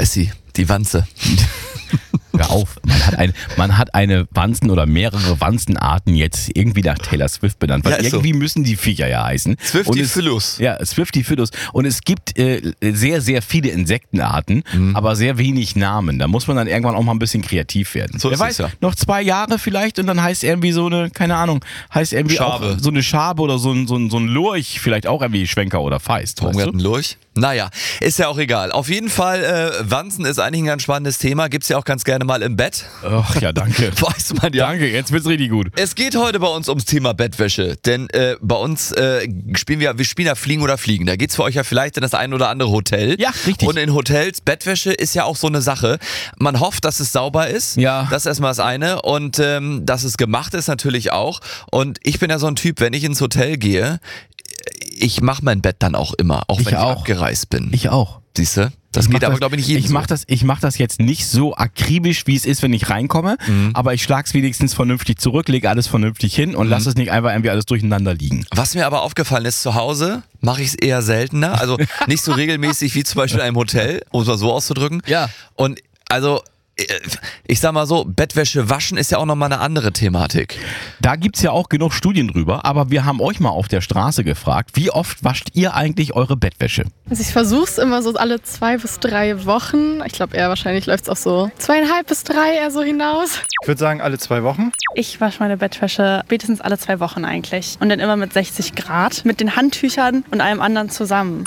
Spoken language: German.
Essi, die Wanze. Hör auf. Man hat eine Wanzen oder mehrere Wanzenarten jetzt irgendwie nach Taylor Swift benannt. Weil irgendwie müssen die Viecher ja heißen. Swiftifilus. Ja, Swiftifilus. Und es gibt sehr, sehr viele Insektenarten, aber sehr wenig Namen. Da muss man dann irgendwann auch mal ein bisschen kreativ werden. So Wer ist weiß, es ja. noch 2 Jahre vielleicht und dann heißt irgendwie so eine, keine Ahnung, heißt irgendwie Schabe. auch so eine Schabe oder so ein Lurch, vielleicht auch irgendwie Schwenker oder Feist. Warum Weißt hat ein Lurch? Naja, ist ja auch egal. Auf jeden Fall, Wanzen ist eigentlich ein ganz spannendes Thema. Gibt's ja auch ganz gerne mal im Bett. Ach ja, danke. Weiß man ja. Danke, jetzt wird's richtig gut. Es geht heute bei uns ums Thema Bettwäsche, denn bei uns spielen wir ja Fliegen oder Fliegen. Da geht's für euch ja vielleicht in das ein oder andere Hotel. Ja, richtig. Und in Hotels, Bettwäsche ist ja auch so eine Sache. Man hofft, dass es sauber ist. Ja. Das ist erstmal das eine. Und dass es gemacht ist natürlich auch. Und ich bin ja so ein Typ, wenn ich ins Hotel gehe, ich mache mein Bett dann auch immer, auch wenn ich abgereist bin. Ich auch. Siehst du? Das geht aber, glaube ich, nicht jedem Ich mach das jetzt nicht so akribisch, wie es ist, wenn ich reinkomme, aber ich schlag's wenigstens vernünftig zurück, lege alles vernünftig hin und lass es nicht einfach irgendwie alles durcheinander liegen. Was mir aber aufgefallen ist, zu Hause mache ich es eher seltener, also nicht so regelmäßig wie zum Beispiel in einem Hotel, um es mal so auszudrücken. Ja. Und also, ich sag mal so, Bettwäsche waschen ist ja auch nochmal eine andere Thematik. Da gibt's ja auch genug Studien drüber, aber wir haben euch mal auf der Straße gefragt, wie oft wascht ihr eigentlich eure Bettwäsche? Also ich versuche es immer so alle 2 bis 3 Wochen. Ich glaube eher wahrscheinlich läuft es auch so 2,5 bis 3 eher so hinaus. Ich würde sagen, alle 2 Wochen. Ich wasche meine Bettwäsche spätestens alle 2 Wochen eigentlich. Und dann immer mit 60 Grad, mit den Handtüchern und allem anderen zusammen.